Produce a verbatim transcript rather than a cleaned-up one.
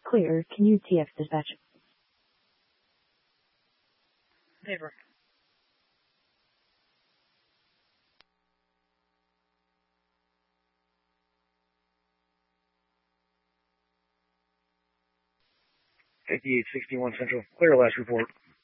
Clear. Can you T X dispatch? Paper. fifty-eight sixty-one Central. Clear last report.